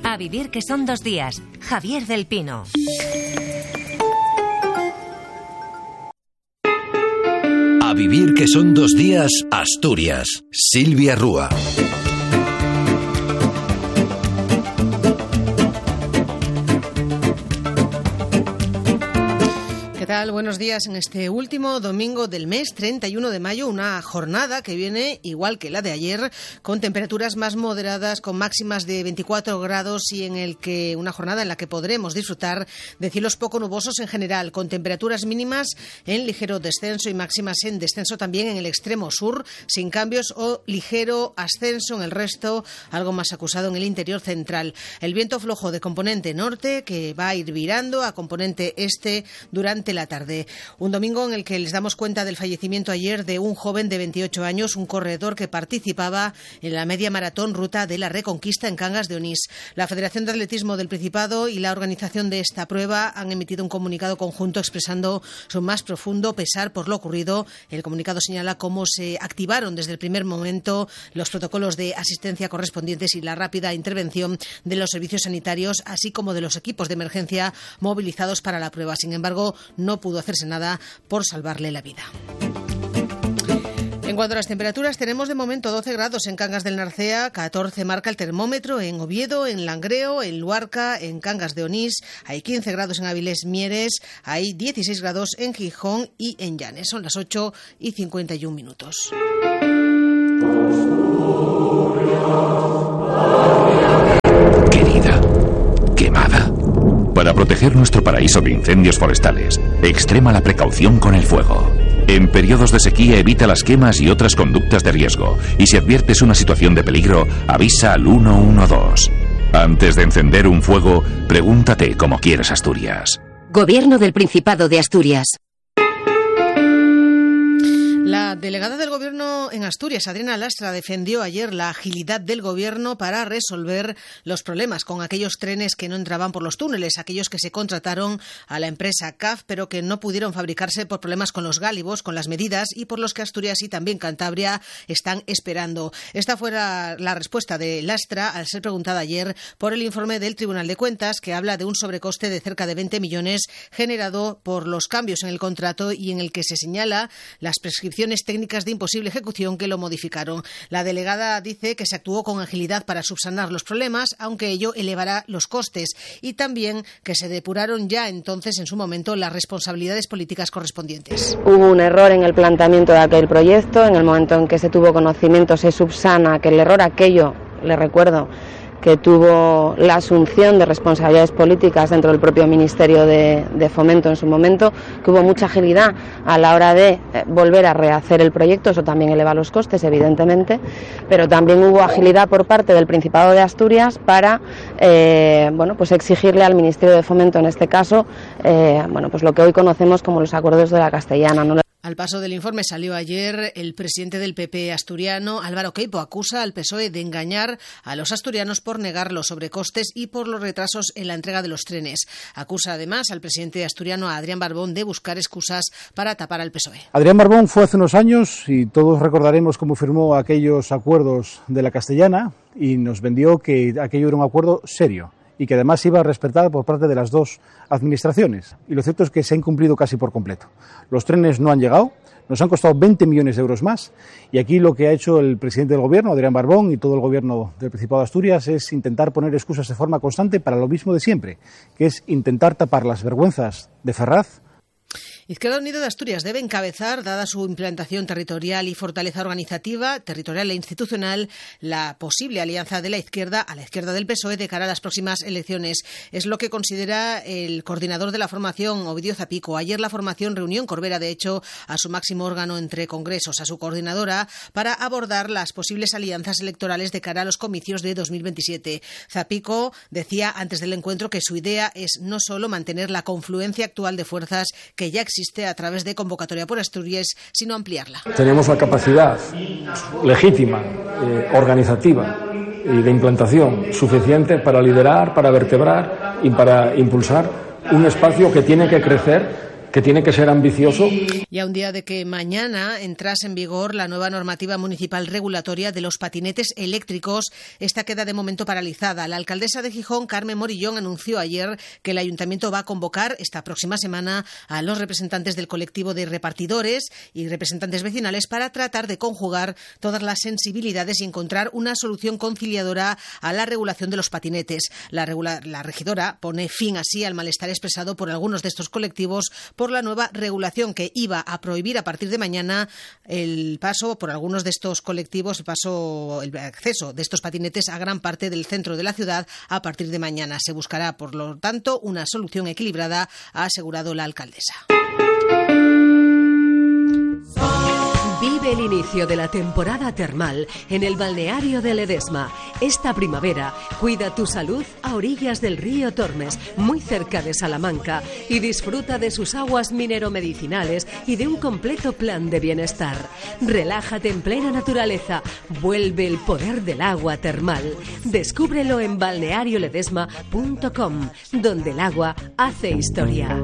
A vivir que son 2 días. Javier del Pino. A vivir que son 2 días, Asturias. Silvia Rúa. ¿Qué tal? Buenos días. En este último domingo del mes, 31 de mayo, una jornada que viene igual que la de ayer, con temperaturas más moderadas, con máximas de 24 grados y una jornada en la que podremos disfrutar de cielos poco nubosos en general, con temperaturas mínimas en ligero descenso y máximas en descenso también en el extremo sur, sin cambios o ligero ascenso en el resto, algo más acusado en el interior central. El viento flojo de componente norte que va a ir virando a componente este durante la tarde. Un domingo en el que les damos cuenta del fallecimiento ayer de un joven de 28 años, un corredor que participaba en la media maratón Ruta de la Reconquista en Cangas de Onís. La Federación de Atletismo del Principado y la organización de esta prueba han emitido un comunicado conjunto expresando su más profundo pesar por lo ocurrido. El comunicado señala cómo se activaron desde el primer momento los protocolos de asistencia correspondientes y la rápida intervención de los servicios sanitarios, así como de los equipos de emergencia movilizados para la prueba. Sin embargo, no pudo hacerse nada por salvarle la vida. En cuanto a las temperaturas, tenemos de momento 12 grados en Cangas del Narcea, 14 marca el termómetro en Oviedo, en Langreo, en Luarca, en Cangas de Onís, hay 15 grados en Avilés Mieres, hay 16 grados en Gijón y en Llanes. Son las 8:51. Querida, quemada. Para proteger nuestro paraíso de incendios forestales, extrema la precaución con el fuego. En periodos de sequía evita las quemas y otras conductas de riesgo, y si adviertes una situación de peligro, avisa al 112. Antes de encender un fuego, pregúntate cómo quieres Asturias. Gobierno del Principado de Asturias. La delegada del Gobierno en Asturias, Adriana Lastra, defendió ayer la agilidad del Gobierno para resolver los problemas con aquellos trenes que no entraban por los túneles, aquellos que se contrataron a la empresa CAF, pero que no pudieron fabricarse por problemas con los gálibos, con las medidas, y por los que Asturias y también Cantabria están esperando. Esta fue la respuesta de Lastra al ser preguntada ayer por el informe del Tribunal de Cuentas, que habla de un sobrecoste de cerca de 20 millones generado por los cambios en el contrato y en el que se señala las prescripciones técnicas de imposible ejecución que lo modificaron. La delegada dice que se actuó con agilidad para subsanar los problemas, aunque ello elevará los costes, y también que se depuraron ya entonces en su momento las responsabilidades políticas correspondientes. Hubo un error en el planteamiento de aquel proyecto. En el momento en que se tuvo conocimiento se subsana aquel error. Aquello, le recuerdo, que tuvo la asunción de responsabilidades políticas dentro del propio Ministerio de Fomento en su momento, que hubo mucha agilidad a la hora de volver a rehacer el proyecto. Eso también eleva los costes, evidentemente, pero también hubo agilidad por parte del Principado de Asturias para pues exigirle al Ministerio de Fomento, en este caso, pues lo que hoy conocemos como los acuerdos de la Castellana, ¿no? Al paso del informe salió ayer el presidente del PP asturiano, Álvaro Queipo, acusa al PSOE de engañar a los asturianos por negar los sobrecostes y por los retrasos en la entrega de los trenes. Acusa además al presidente asturiano, a Adrián Barbón, de buscar excusas para tapar al PSOE. Adrián Barbón fue hace unos años y todos recordaremos cómo firmó aquellos acuerdos de la Castellana y nos vendió que aquello era un acuerdo serio y que además iba a respetar por parte de las dos administraciones. Y lo cierto es que se ha incumplido casi por completo. Los trenes no han llegado, nos han costado 20 millones de euros más, y aquí lo que ha hecho el presidente del Gobierno, Adrián Barbón, y todo el Gobierno del Principado de Asturias es intentar poner excusas de forma constante para lo mismo de siempre, que es intentar tapar las vergüenzas de Ferraz. Izquierda Unida de Asturias debe encabezar, dada su implantación territorial y fortaleza organizativa, territorial e institucional, la posible alianza de la izquierda a la izquierda del PSOE de cara a las próximas elecciones. Es lo que considera el coordinador de la formación, Ovidio Zapico. Ayer la formación reunió en Corbera, de hecho, a su máximo órgano entre congresos, a su coordinadora, para abordar las posibles alianzas electorales de cara a los comicios de 2027. Zapico decía antes del encuentro que su idea es no solo mantener la confluencia actual de fuerzas que ya existe a través de Convocatoria por Asturias, sino ampliarla. Tenemos la capacidad legítima, organizativa y de implantación suficiente para liderar, para vertebrar y para impulsar un espacio que tiene que crecer que tiene que ser ambicioso. Y a un día de que mañana entrase en vigor la nueva normativa municipal regulatoria de los patinetes eléctricos, esta queda de momento paralizada. La alcaldesa de Gijón, Carmen Morillón, anunció ayer que el ayuntamiento va a convocar esta próxima semana a los representantes del colectivo de repartidores y representantes vecinales para tratar de conjugar todas las sensibilidades y encontrar una solución conciliadora a la regulación de los patinetes. La regidora pone fin así al malestar expresado por algunos de estos colectivos por la nueva regulación que iba a prohibir a partir de mañana el paso por algunos de estos colectivos, el acceso de estos patinetes a gran parte del centro de la ciudad a partir de mañana. Se buscará, por lo tanto, una solución equilibrada, ha asegurado la alcaldesa. Vive el inicio de la temporada termal en el balneario de Ledesma. Esta primavera, cuida tu salud a orillas del río Tormes, muy cerca de Salamanca, y disfruta de sus aguas mineromedicinales y de un completo plan de bienestar. Relájate en plena naturaleza. Vuelve el poder del agua termal. Descúbrelo en balnearioledesma.com, donde el agua hace historia.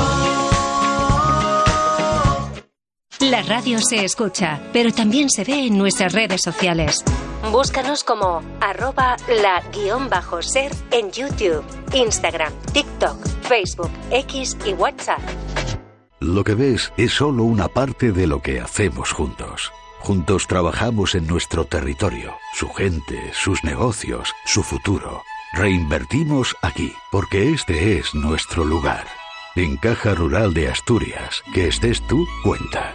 La radio se escucha, pero también se ve en nuestras redes sociales. Búscanos como @la_ser en YouTube, Instagram, TikTok, Facebook, X y WhatsApp. Lo que ves es solo una parte de lo que hacemos juntos. Juntos trabajamos en nuestro territorio, su gente, sus negocios, su futuro. Reinvertimos aquí, porque este es nuestro lugar. En Caja Rural de Asturias, que estés tú, cuenta.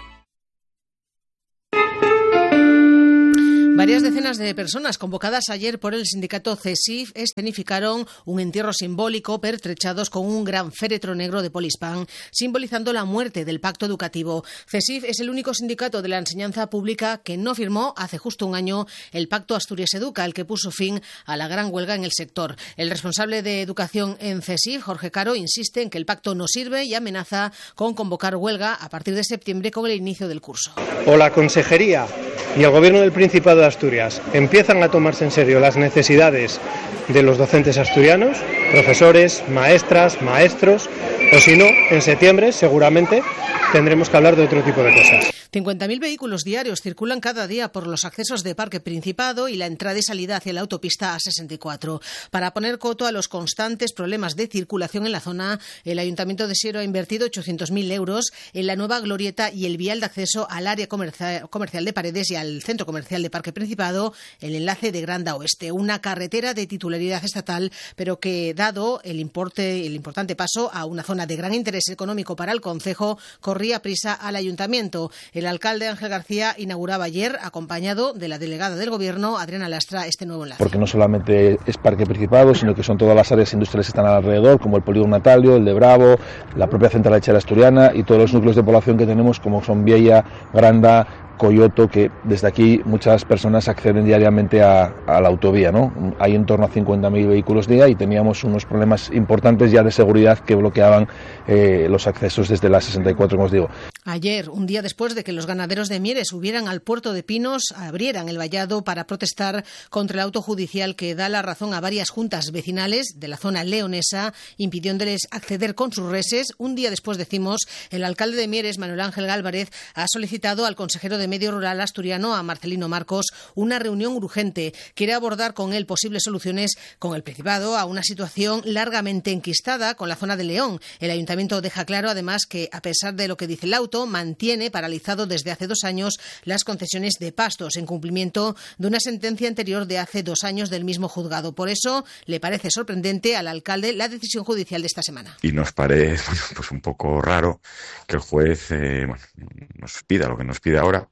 Varias decenas de personas convocadas ayer por el sindicato CESIF escenificaron un entierro simbólico pertrechados con un gran féretro negro de Polispan, simbolizando la muerte del pacto educativo. CESIF es el único sindicato de la enseñanza pública que no firmó hace justo un año el pacto Asturias Educa, el que puso fin a la gran huelga en el sector. El responsable de educación en CESIF, Jorge Caro, insiste en que el pacto no sirve y amenaza con convocar huelga a partir de septiembre con el inicio del curso. O la Consejería y el Gobierno del Principado de Asturias empiezan a tomarse en serio las necesidades de los docentes asturianos, profesores, maestras, maestros, o si no, en septiembre seguramente tendremos que hablar de otro tipo de cosas. 50.000 vehículos diarios circulan cada día por los accesos de Parque Principado y la entrada y salida hacia la autopista A64. Para poner coto a los constantes problemas de circulación en la zona, el Ayuntamiento de Siero ha invertido 800.000 euros en la nueva glorieta y el vial de acceso al área comercial de Paredes y al centro comercial de Parque Principado, el enlace de Granda Oeste, una carretera de titularidad estatal, pero que, dado el importante paso a una zona de gran interés económico para el concejo, corría prisa al Ayuntamiento. El alcalde Ángel García inauguraba ayer, acompañado de la delegada del Gobierno, Adriana Lastra, este nuevo enlace. Porque no solamente es Parque Principado, sino que son todas las áreas industriales que están alrededor, como el Polígono Natalio, el de Bravo, la propia central lechera asturiana y todos los núcleos de población que tenemos, como son Viella, Granda, Coyoto, que desde aquí muchas personas acceden diariamente a la autovía, ¿no? Hay en torno a 50.000 vehículos día y teníamos unos problemas importantes ya de seguridad que bloqueaban los accesos desde la 64, como os digo. Ayer, un día después de que los ganaderos de Mieres subieran al puerto de Pinos, abrieran el vallado para protestar contra el auto judicial que da la razón a varias juntas vecinales de la zona leonesa, impidiéndoles acceder con sus reses. Un día después, decimos, el alcalde de Mieres, Manuel Ángel Gálvarez, ha solicitado al consejero de Medio Rural asturiano, a Marcelino Marcos, una reunión urgente. Quiere abordar con él posibles soluciones con el Principado a una situación largamente enquistada con la zona de León. El ayuntamiento deja claro, además, que a pesar de lo que dice el auto, mantiene paralizado desde hace 2 años las concesiones de pastos, en cumplimiento de una sentencia anterior de hace 2 años del mismo juzgado. Por eso le parece sorprendente al alcalde la decisión judicial de esta semana. Y nos parece pues un poco raro que el juez nos pida lo que nos pide ahora,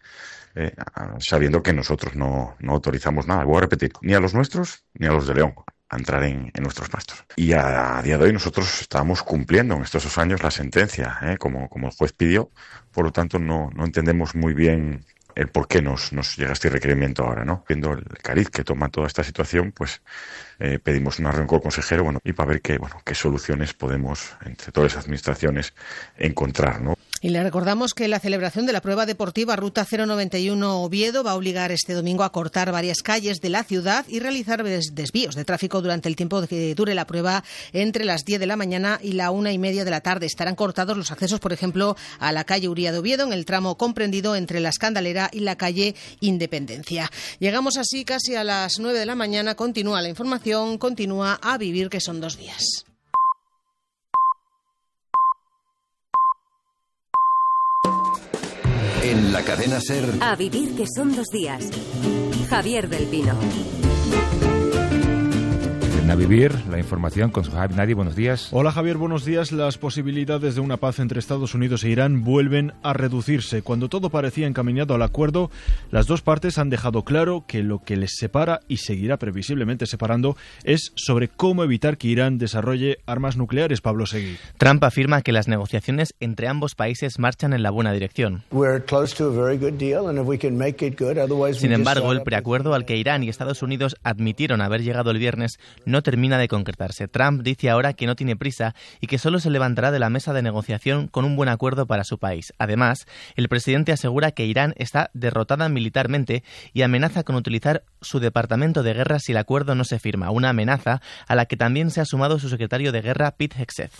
sabiendo que nosotros no autorizamos nada. Voy a repetir, ni a los nuestros ni a los de León a entrar en nuestros pastos. Y a día de hoy nosotros estábamos cumpliendo en estos 2 años la sentencia, como el juez pidió. Por lo tanto, no entendemos muy bien el por qué nos llega este requerimiento ahora, ¿no? Viendo el cariz que toma toda esta situación, pues pedimos una reunión con el consejero, y para ver qué soluciones podemos, entre todas las administraciones, encontrar, ¿no? Y le recordamos que la celebración de la prueba deportiva Ruta 091 Oviedo va a obligar este domingo a cortar varias calles de la ciudad y realizar desvíos de tráfico durante el tiempo que dure la prueba entre las 10 de la mañana y la 1:30 de la tarde. Estarán cortados los accesos, por ejemplo, a la calle Uría de Oviedo, en el tramo comprendido entre la Escandalera y la calle Independencia. Llegamos así casi a las 9 de la mañana. Continúa la información, continúa A Vivir, que son 2 días. En la cadena SER. A Vivir, que son 2 días. Javier del Pino. A Vivir, la información con Suhaib Nadi. Buenos días. Hola Javier, buenos días. Las posibilidades de una paz entre Estados Unidos e Irán vuelven a reducirse. Cuando todo parecía encaminado al acuerdo, las dos partes han dejado claro que lo que les separa y seguirá previsiblemente separando es sobre cómo evitar que Irán desarrolle armas nucleares. Pablo Seguí. Trump afirma que las negociaciones entre ambos países marchan en la buena dirección. Sin embargo, el preacuerdo al que Irán y Estados Unidos admitieron haber llegado el viernes no termina de concretarse. Trump dice ahora que no tiene prisa y que solo se levantará de la mesa de negociación con un buen acuerdo para su país. Además, el presidente asegura que Irán está derrotada militarmente y amenaza con utilizar su departamento de guerra si el acuerdo no se firma, una amenaza a la que también se ha sumado su secretario de guerra, Pete Hegseth.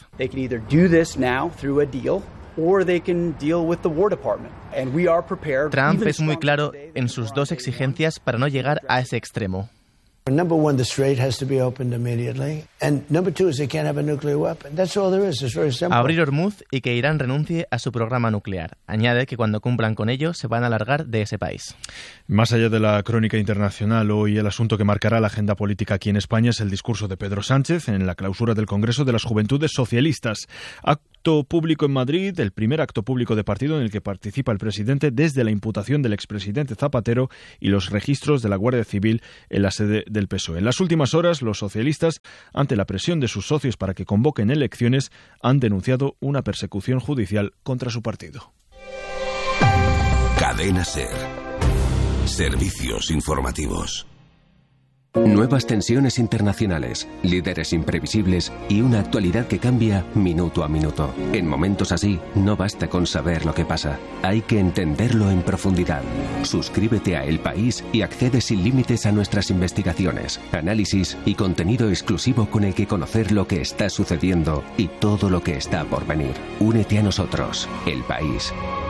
Trump es muy claro en sus dos exigencias para no llegar a ese extremo. Number one, the strait has to be opened immediately. And number two is they can't have a nuclear weapon. That's all there is. It's very simple. Abrir Hormuz y que Irán renuncie a su programa nuclear. Añade que cuando cumplan con ello se van a largar de ese país. Más allá de la crónica internacional, hoy el asunto que marcará la agenda política aquí en España es el discurso de Pedro Sánchez en la clausura del Congreso de las Juventudes Socialistas. Acto público en Madrid, el primer acto público de partido en el que participa el presidente desde la imputación del expresidente Zapatero y los registros de la Guardia Civil en la sede del PSOE. En las últimas horas, los socialistas, ante la presión de sus socios para que convoquen elecciones, han denunciado una persecución judicial contra su partido. Cadena SER. Servicios informativos. Nuevas tensiones internacionales, líderes imprevisibles y una actualidad que cambia minuto a minuto. En momentos así, no basta con saber lo que pasa, hay que entenderlo en profundidad. Suscríbete a El País y accede sin límites a nuestras investigaciones, análisis y contenido exclusivo con el que conocer lo que está sucediendo y todo lo que está por venir. Únete a nosotros, El País.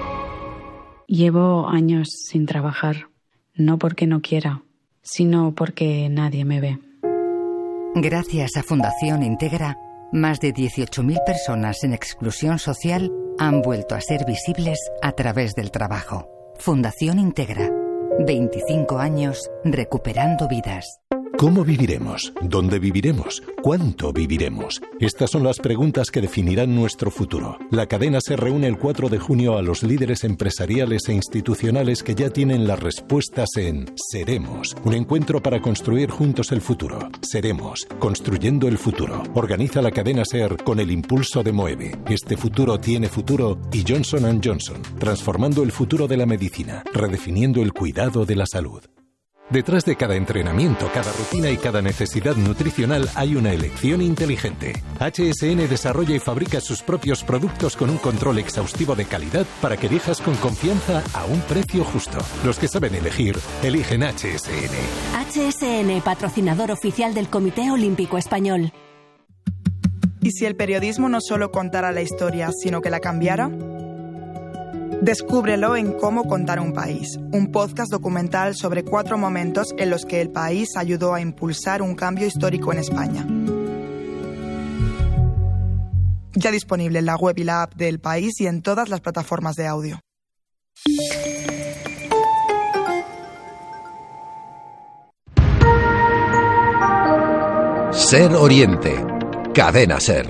Llevo años sin trabajar, no porque no quiera, sino porque nadie me ve. Gracias a Fundación Integra, más de 18.000 personas en exclusión social han vuelto a ser visibles a través del trabajo. Fundación Integra, 25 años recuperando vidas. ¿Cómo viviremos? ¿Dónde viviremos? ¿Cuánto viviremos? Estas son las preguntas que definirán nuestro futuro. La cadena se reúne el 4 de junio a los líderes empresariales e institucionales que ya tienen las respuestas en Seremos, un encuentro para construir juntos el futuro. Seremos, construyendo el futuro. Organiza la cadena SER con el impulso de Moeve. Este futuro tiene futuro y Johnson & Johnson, transformando el futuro de la medicina, redefiniendo el cuidado de la salud. Detrás de cada entrenamiento, cada rutina y cada necesidad nutricional hay una elección inteligente. HSN desarrolla y fabrica sus propios productos con un control exhaustivo de calidad para que elijas con confianza a un precio justo. Los que saben elegir, eligen HSN. HSN, patrocinador oficial del Comité Olímpico Español. ¿Y si el periodismo no solo contara la historia, sino que la cambiara? Descúbrelo en Cómo contar un país, un podcast documental sobre 4 momentos en los que el país ayudó a impulsar un cambio histórico en España. Ya disponible en la web y la app de El País y en todas las plataformas de audio. SER Oriente, Cadena SER.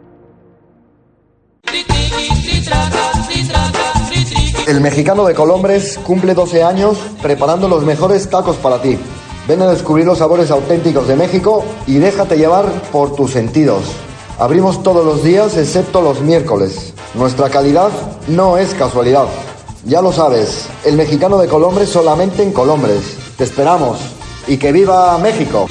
El mexicano de Colombres cumple 12 años preparando los mejores tacos para ti. Ven a descubrir los sabores auténticos de México y déjate llevar por tus sentidos. Abrimos todos los días excepto los miércoles. Nuestra calidad no es casualidad. Ya lo sabes, el mexicano de Colombres solamente en Colombres. Te esperamos y que viva México.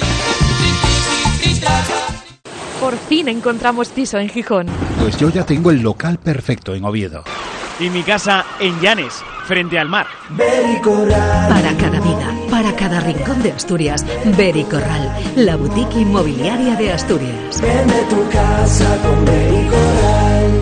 Por fin encontramos piso en Gijón. Pues yo ya tengo el local perfecto en Oviedo. y mi casa en Llanes, frente al mar. Para cada vida, para cada rincón de Asturias, Bericorral, la boutique inmobiliaria de Asturias. Vende tu casa con Bericorral.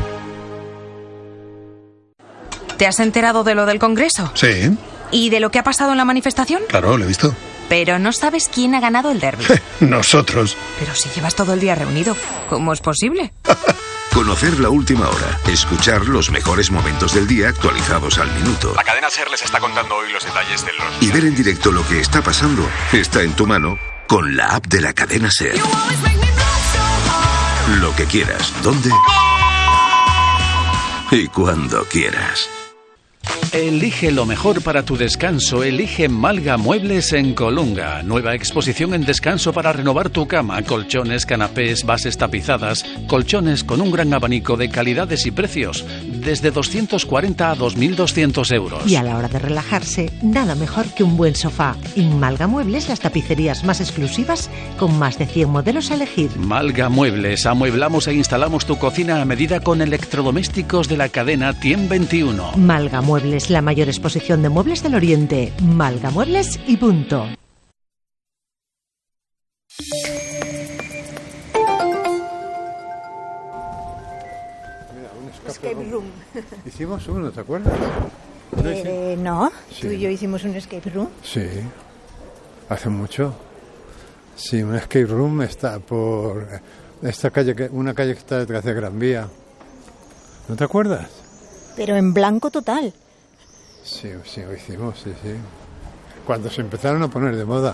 ¿Te has enterado de lo del Congreso? Sí. ¿Y de lo que ha pasado en la manifestación? Claro, lo he visto. Pero no sabes quién ha ganado el derbi. Nosotros. Pero si llevas todo el día reunido, ¿cómo es posible? Conocer la última hora, escuchar los mejores momentos del día actualizados al minuto. La cadena SER les está contando hoy los detalles de los... Y ver en directo lo que está pasando está en tu mano con la app de la cadena SER. Lo que quieras, dónde y cuando quieras. Elige lo mejor para tu descanso. Elige Malga Muebles en Colunga. Nueva exposición en descanso para renovar tu cama. Colchones, canapés, bases tapizadas. Colchones con un gran abanico de calidades y precios. Desde 240 a 2.200 euros. Y a la hora de relajarse, nada mejor que un buen sofá. En Malga Muebles, las tapicerías más exclusivas con más de 100 modelos a elegir. Malga Muebles. Amueblamos e instalamos tu cocina a medida con electrodomésticos de la cadena Tiem 21. Malga Muebles, la mayor exposición de muebles del Oriente. Malga Muebles y punto. Mira, un escape room. Hicimos uno, ¿te acuerdas? No, sí. Tú y yo hicimos un escape room. Sí, hace mucho. Sí, un escape room está por esta calle, una calle que está detrás de Gran Vía. ¿No te acuerdas? Pero en blanco total. Sí, lo hicimos, sí. Cuando se empezaron a poner de moda,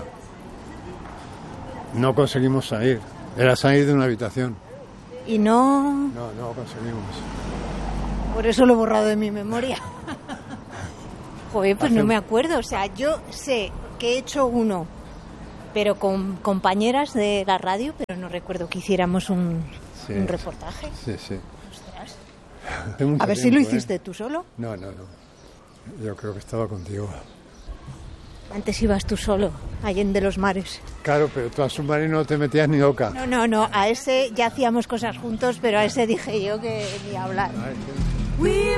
no conseguimos salir. Era salir de una habitación. Y no... No conseguimos. Por eso lo he borrado de mi memoria. Joder, pues no me acuerdo. O sea, yo sé que he hecho uno, pero con compañeras de la radio, pero no recuerdo que hiciéramos un reportaje. Sí. Ostras. A ver si lo hiciste tú solo. No. Yo creo que estaba contigo. Antes ibas tú solo, allende los mares. Claro, pero tú al submarino no te metías ni oca. No, a ese ya hacíamos cosas juntos, pero a ese dije yo que ni hablar.